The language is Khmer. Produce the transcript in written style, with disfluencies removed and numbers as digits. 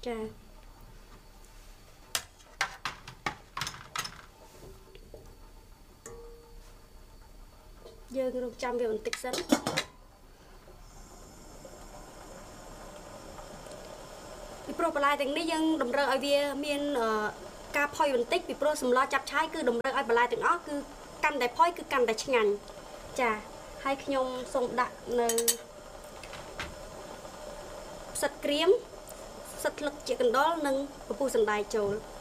ចាយើងរកចាំវាបន្តិចសិនពីព្រោះបន្លែទាំងនេះយើងតម្រូវឲ្យវាមានការផុយបន្តិចពីព្រោះសម្លចាប់ឆាយគឺតម្រូវឲ្យបន្លែទាំងអស់គឺកាន់តែផុយគឺកាន់តែឆ្ងាញ់ចាហើយខ្ញុំសូមដាក់នៅផ្សិតក្រៀមផ្សិតស្លឹកជីកណ្ដុរនិងពពុះសណ្តែកចូល